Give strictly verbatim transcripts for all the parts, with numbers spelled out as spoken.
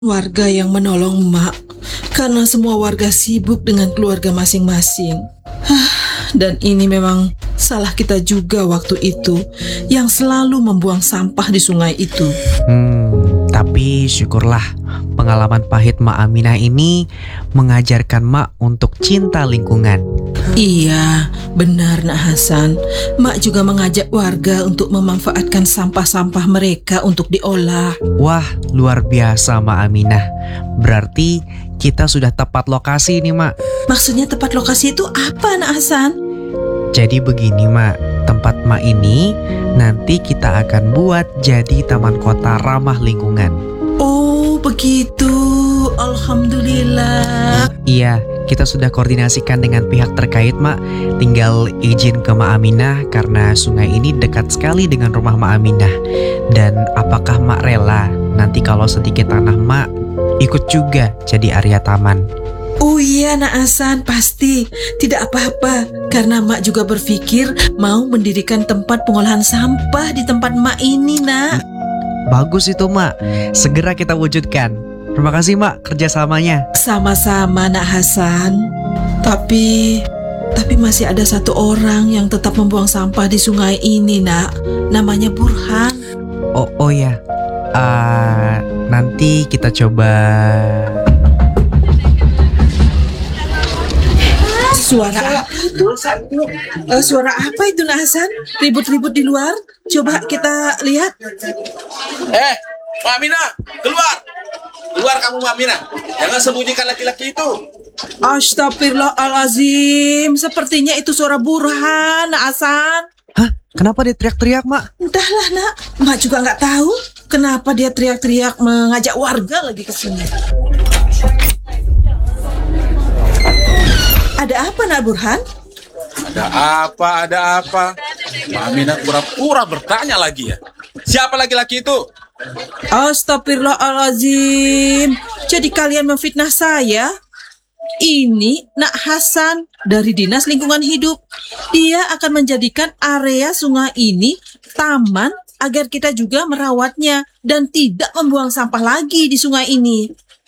Warga yang menolong Mak karena semua warga sibuk dengan keluarga masing-masing. Hah, Dan ini memang salah kita juga waktu itu yang selalu membuang sampah di sungai itu. Hmm, tapi syukurlah pengalaman pahit Mak Aminah ini mengajarkan Mak untuk cinta lingkungan. Iya, benar Nak Hasan. Mak juga mengajak warga untuk memanfaatkan sampah-sampah mereka untuk diolah. Wah, luar biasa Mak Aminah. Berarti kita sudah tepat lokasi nih Mak. Maksudnya tepat lokasi itu apa Nak Hasan? Jadi begini Mak, tempat Mak ini nanti kita akan buat jadi taman kota ramah lingkungan. Oh begitu, Alhamdulillah. Iya, kita sudah koordinasikan dengan pihak terkait Mak. Tinggal izin ke Mak Aminah karena sungai ini dekat sekali dengan rumah Mak Aminah. Dan apakah Mak rela nanti kalau sedikit tanah Mak ikut juga jadi area taman? Oh iya Nak Hasan, pasti. Tidak apa-apa, karena Mak juga berpikir mau mendirikan tempat pengolahan sampah di tempat Mak ini Nak. Bagus itu Mak, segera kita wujudkan. Terima kasih Mak kerjasamanya. Sama-sama Nak Hasan. Tapi, tapi masih ada satu orang yang tetap membuang sampah di sungai ini Nak. Namanya Burhan. Oh, oh ya, uh, nanti kita coba. Suara apa itu? Uh, suara apa itu Nak Hasan? Ribut-ribut di luar. Coba kita lihat. Eh, Mak Aminah, keluar! Keluar kamu Mak Aminah. Jangan sembunyikan laki-laki itu. Astagfirullahalazim. Sepertinya itu suara Burhan, Nak Hasan. Hah? Kenapa dia teriak-teriak Mak? Entahlah Nak, Mak juga nggak tahu kenapa dia teriak-teriak mengajak warga lagi ke sini. Ada apa Nak Burhan? Ada apa, ada apa? Mak Aminah pura-pura bertanya lagi ya. Siapa laki-laki itu? Astagfirullahalazim. Jadi kalian memfitnah saya? Ini Nak Hasan dari Dinas Lingkungan Hidup. Dia akan menjadikan area sungai ini taman agar kita juga merawatnya dan tidak membuang sampah lagi di sungai ini.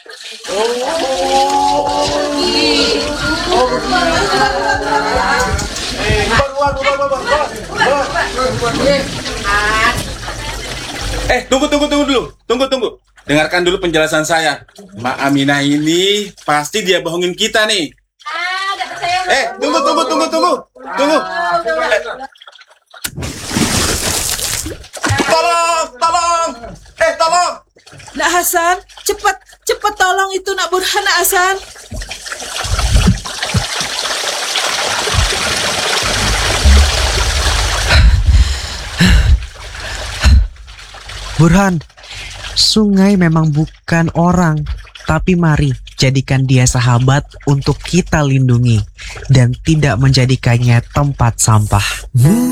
Eh, tunggu, tunggu, tunggu dulu. Tunggu, tunggu. Dengarkan dulu penjelasan saya. Mak Aminah ini pasti dia bohongin kita nih. Eh, tunggu, tunggu, tunggu, tunggu. Tunggu. Eh. Tolong, tolong. Eh, tolong. Nak Hasan, cepat, cepat tolong itu Nak Burhan, Nak Hasan. Burhan, sungai memang bukan orang, tapi mari jadikan dia sahabat untuk kita lindungi dan tidak menjadikannya tempat sampah.